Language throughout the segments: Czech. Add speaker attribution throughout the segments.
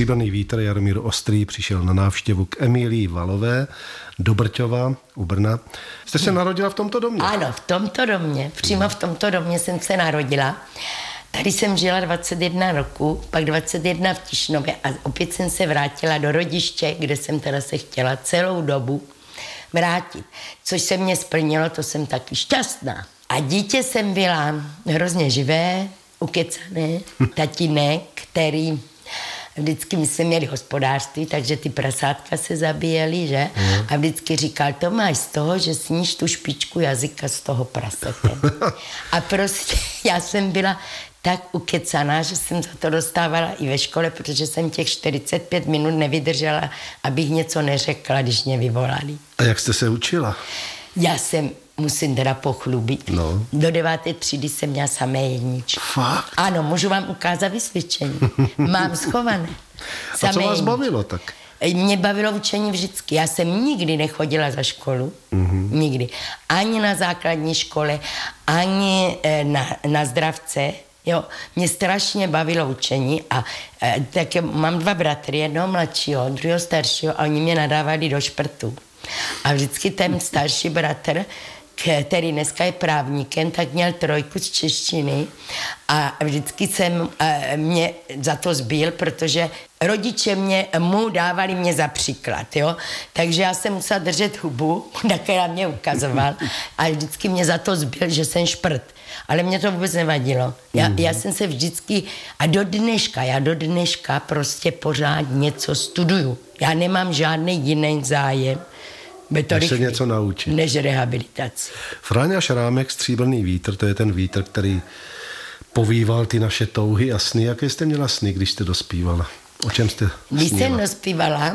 Speaker 1: Stříbrný vítr Jaromír Ostrý přišel na návštěvu k Emílii Valové do Brťova u Brna. Jste se narodila v tomto domě?
Speaker 2: Ano, v tomto domě, přímo v tomto domě jsem se narodila. Tady jsem žila 21 roku, pak 21 v Tišnově a opět jsem se vrátila do rodiště, kde jsem teda se chtěla celou dobu vrátit. Což se mě splnilo, to jsem taky šťastná. A dítě jsem byla hrozně živé, ukecané, tatínek, který vždycky my jsme měli hospodářství, takže ty prasátka se zabíjely, že? A vždycky říkal, to máš z toho, že sníš tu špičku jazyka z toho prasete. A prostě já jsem byla tak ukecaná, že jsem za to dostávala i ve škole, protože jsem těch 45 minut nevydržela, abych něco neřekla, když mě vyvolali.
Speaker 1: A jak jste se učila?
Speaker 2: Já jsem, musím teda pochlubit, do 9. třídy jsem měla samé jedničky.
Speaker 1: Fakt?
Speaker 2: Ano, můžu vám ukázat vysvědčení. Mám schované.
Speaker 1: A co vás bavilo tak?
Speaker 2: Mě bavilo učení vždycky. Já jsem nikdy nechodila za školu. Nikdy. Ani na základní škole, ani na zdravce. Jo, mě strašně bavilo učení a tak mám 2 bratry, jednoho mladšího, druhého staršího a oni mě nadávali do šprtu. A vždycky ten starší bratr, který dneska je právníkem, tak měl 3 z češtiny a vždycky jsem mě za to zbil, protože rodiče mu dávali mě za příklad, jo. Takže já jsem musela držet hubu, na která mě ukazoval a vždycky mě za to zbil, že jsem šprt. Ale mě to vůbec nevadilo. Já jsem se vždycky, a já do dneška prostě pořád něco studuju. Já nemám žádný jiný zájem.
Speaker 1: Než se něco naučit.
Speaker 2: Než rehabilitaci.
Speaker 1: Fráňa Šrámek, Stříbrný vítr, to je ten vítr, který povýval ty naše touhy a sny. Jaké jste měla sny, když jste dospívala? O čem jste snila?
Speaker 2: Když jsem dospívala,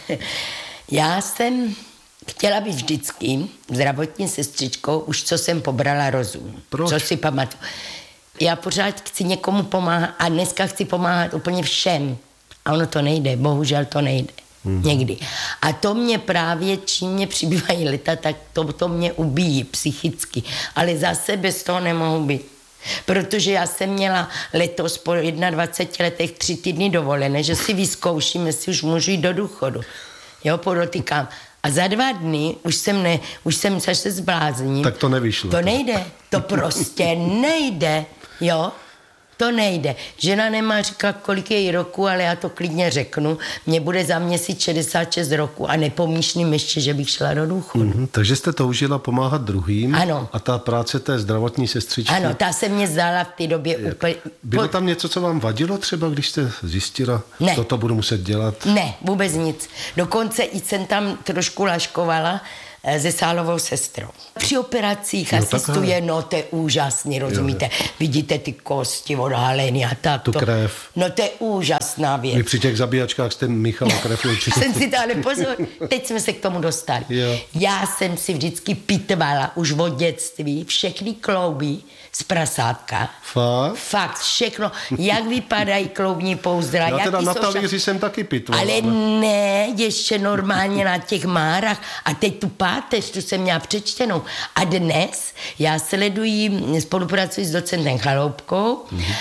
Speaker 2: já jsem chtěla být vždycky zdravotní sestřičkou, už co jsem pobrala rozum.
Speaker 1: Proč?
Speaker 2: Co si pamatuju. Já pořád chci někomu pomáhat a dneska chci pomáhat úplně všem. A ono to nejde, bohužel to nejde. Někdy. A to mě právě, čím mě přibývají leta, tak to mě ubíjí psychicky. Ale zase bez toho nemohu být. Protože já jsem měla letos po 21 letech 3 týdny dovolené, že si vyzkouším, jestli už můžu jít do důchodu. Jo, podotýkám. A za 2 dny už jsem se zblázním.
Speaker 1: Tak to nevyšlo.
Speaker 2: To nejde. To prostě nejde. Jo. To nejde. Žena nemá říkat, kolik je jí roku, ale já to klidně řeknu. Mně bude za měsíc 66 roku a nepomýšlím ještě, že bych šla do důchodu.
Speaker 1: Takže jste toužila pomáhat druhým.
Speaker 2: Ano.
Speaker 1: A ta práce té zdravotní sestřičky.
Speaker 2: Ano, ta se mě zdala v té době úplně.
Speaker 1: Bylo tam něco, co vám vadilo třeba, když jste zjistila, toto budu muset dělat?
Speaker 2: Ne, vůbec nic. Dokonce i jsem tam trošku laškovala se sálovou sestrou. Při operacích asistuje, to je úžasný, rozumíte? Vidíte ty kosti odhalený a tak.
Speaker 1: Tu krev.
Speaker 2: No to je úžasná věc.
Speaker 1: Vy při těch zabíjačkách jste Michala krev určitě.
Speaker 2: Jsem si to, ale pozor, teď jsme se k tomu dostali.
Speaker 1: Jo.
Speaker 2: Já jsem si vždycky pitvala už od dětství všechny klouby z prasátka.
Speaker 1: Fakt?
Speaker 2: Fakt, všechno. Jak vypadají kloubní pouzdra.
Speaker 1: Já teda na talíři jsem taky pitvala.
Speaker 2: Ale ne, ještě normálně na těch márách. A teď tu páteř, tu jsem měla přečtenou. A dnes já spolupracuji s docentem Chaloupkou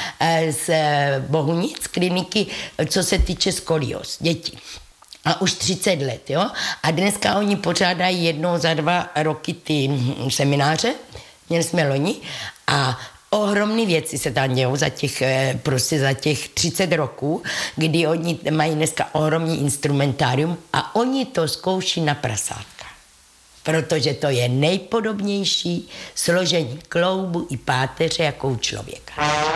Speaker 2: z Bohunic kliniky, co se týče skolióz dětí. A už 30 let, jo. A dneska oni pořádají jednou za 2 roky ty semináře. Měli jsme loni a ohromné věci se tam dějou za těch 30 roků, kdy oni mají dneska ohromný instrumentárium a oni to zkouší na prasátka. Protože to je nejpodobnější složení kloubu i páteře jako u člověka.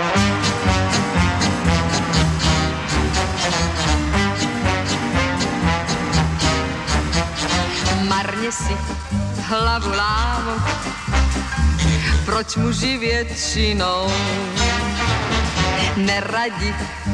Speaker 3: Marně si hlavu lámu, proč muži většinou neradi